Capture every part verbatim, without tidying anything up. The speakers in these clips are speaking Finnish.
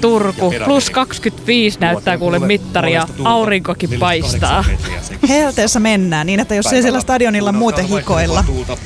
Turku. Plus kaksikymmentäviisi näyttää kuule mittari ja aurinkokin paistaa. Helteessä mennään niin, että jos ei siellä stadionilla muuten hikoilla.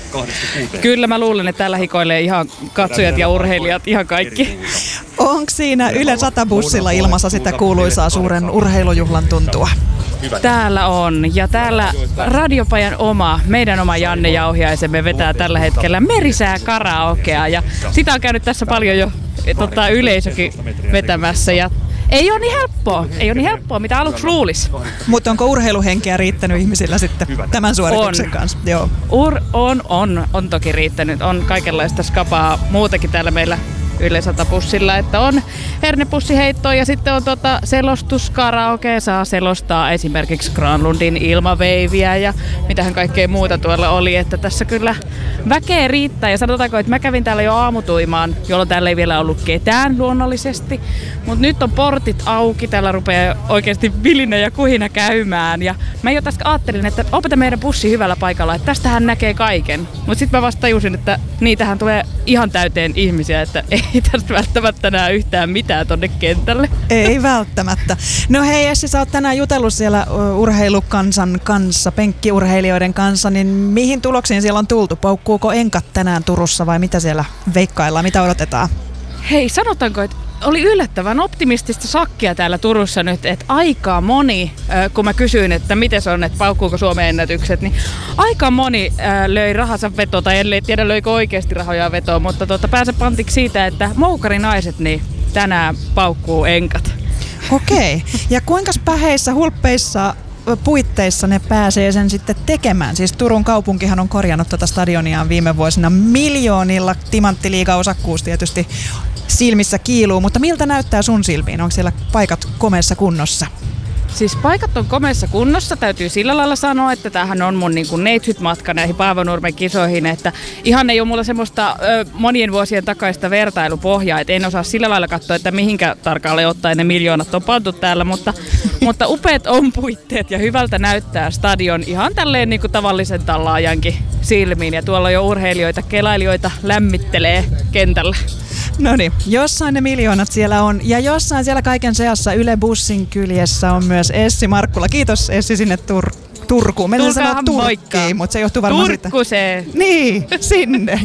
Kyllä mä luulen, että täällä hikoilee ihan katsojat ja urheilijat, ihan kaikki. Onko siinä Yle sata-bussilla ilmassa sitä kuuluisaa suuren urheilujuhlan tuntua? Täällä on. Ja täällä Radiopajan oma, meidän oma Janne Jauhiaisemme vetää tällä hetkellä Merisää karaokea. Ja sitä on käynyt tässä paljon jo tota, yleisökin vetämässä. Ja ei ole niin helppoa, ei ole niin helppoa, mitä aluksi luulisi. Mutta onko urheiluhenkeä riittänyt ihmisillä sitten tämän suorituksen on. kanssa? Joo. Ur, on, on, on toki riittänyt. On kaikenlaista skapaa muutakin täällä meillä Yle sata-bussilla, että on hernepussiheittoa ja sitten on tota selostuskaraoke, saa selostaa esimerkiksi Granlundin ilmaveiviä ja mitähän kaikkea muuta tuolla oli, että tässä kyllä väkeä riittää ja sanotaanko, että mä kävin täällä jo aamutuimaan, jolloin täällä ei vielä ollut ketään luonnollisesti, mutta nyt on portit auki, täällä rupeaa oikeasti vilinä ja kuhina käymään ja mä jo tässä ajattelin, että onpa meidän bussi hyvällä paikalla, että tästähän näkee kaiken, mutta sitten mä vasta tajusin, että niitähän tulee ihan täyteen ihmisiä, että ei tästä välttämättä näe yhtään mitään tonne kentälle. Ei välttämättä. No hei Essi, sä oot tänään jutellut siellä urheilukansan kanssa, penkkiurheilijoiden kanssa, niin mihin tuloksiin siellä on tultu? Paukkuuko enkat tänään Turussa vai mitä siellä veikkaillaan, mitä odotetaan? Hei, sanotaanko, että oli yllättävän optimistista sakkia täällä Turussa nyt, että aika moni, kun mä kysyin, että miten se on, että paukkuuko Suomen ennätykset, niin aika moni löi rahansa vetoa, tai en tiedä löikö oikeasti rahoja vetoa, mutta tuota, pääsä pantiksi siitä, että moukarinaiset niin tänään paukkuu enkat. Okei, ja kuinka päheissä, hulppeissa puitteissa ne pääsee sen sitten tekemään? Siis Turun kaupunkihan on korjannut tuota stadioniaan viime vuosina miljoonilla, Timanttiliiga-osakkuus tietysti silmissä kiiluu, mutta miltä näyttää sun silmiin? Onko siellä paikat komeassa kunnossa? Siis paikat on komeassa kunnossa, täytyy sillä lailla sanoa, että tämähän on mun niin kuin neitsyt-matka näihin Paavonurmen kisoihin, että ihan ei ole mulla semmoista ö, monien vuosien takaista vertailupohjaa, että en osaa sillä lailla katsoa, että mihinkä tarkalleen ottaen ne miljoonat on pantu täällä, mutta, mutta upeat on puitteet ja hyvältä näyttää stadion ihan tälleen niin kuin tavallisen tallaajankin silmiin ja tuolla jo urheilijoita, kelailijoita lämmittelee kentällä. No niin, jossain ne miljoonat siellä on ja jossain siellä kaiken seassa Yle Bussin kyljessä on myös Essi Markkula. Kiitos Essi sinne Tur- Turkuun. Meillä sanoo Turkkiin, mutta se johtuu varmaan siitä. Turkkuseen. Niin, sinne.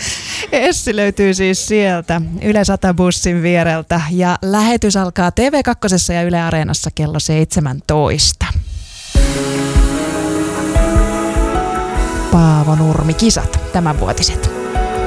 Essi löytyy siis sieltä Yle sata-bussin viereltä ja lähetys alkaa T V kaksi ja Yle Areenassa kello seitsemäntoista. Paavonurmi-kisat, tämänvuotiset.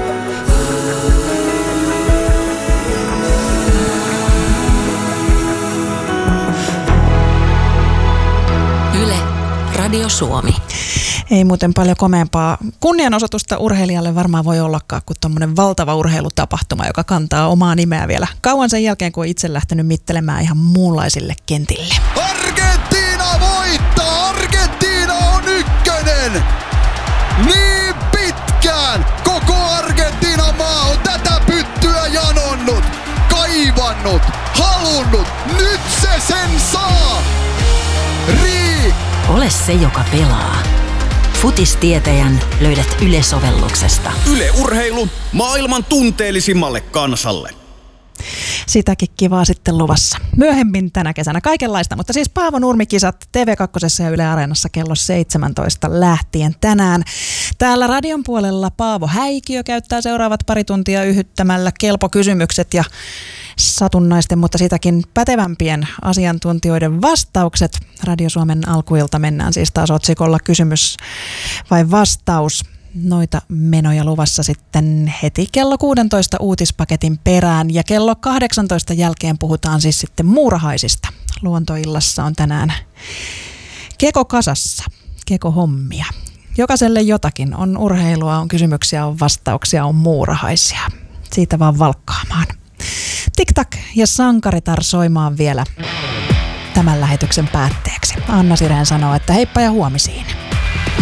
Radio Suomi. Ei muuten paljon komeampaa kunnianosoitusta urheilijalle varmaan voi ollakaan kuin tommonen valtava urheilutapahtuma, joka kantaa omaa nimeä vielä kauan sen jälkeen, kun on itse lähtenyt mittelemään ihan muunlaisille kentille. Argentiina voittaa! Argentiina on ykkönen! Niin pitkään koko Argentiinan maa on tätä pyttyä janonnut, kaivannut, halunnut. Nyt se sen saa! Rii! Ole se, joka pelaa. Futistietäjän löydät Yle-sovelluksesta. Yle Urheilu maailman tunteellisimmalle kansalle. Sitäkin kivaa sitten luvassa. Myöhemmin tänä kesänä kaikenlaista, mutta siis Paavonurmi-kisat T V kaksi ja Yle Areenassa kello seitsemäntoista lähtien tänään. Täällä radion puolella Paavo Häikiö käyttää seuraavat pari tuntia yhyttämällä kelpokysymykset ja satunnaisten, mutta sitäkin pätevämpien asiantuntijoiden vastaukset. Radio Suomen alkuilta mennään siis taas otsikolla kysymys vai vastaus. Noita menoja luvassa sitten heti kello kuusitoista uutispaketin perään ja kello kahdeksantoista jälkeen puhutaan siis sitten muurahaisista. Luontoillassa on tänään Keko kasassa, Keko hommia. Jokaiselle jotakin, on urheilua, on kysymyksiä, on vastauksia, on muurahaisia. Siitä vaan valkkaamaan. Tik-tak ja Sankaritar soimaan vielä tämän lähetyksen päätteeksi. Anna Sireen sanoo, että heippa ja huomisiin.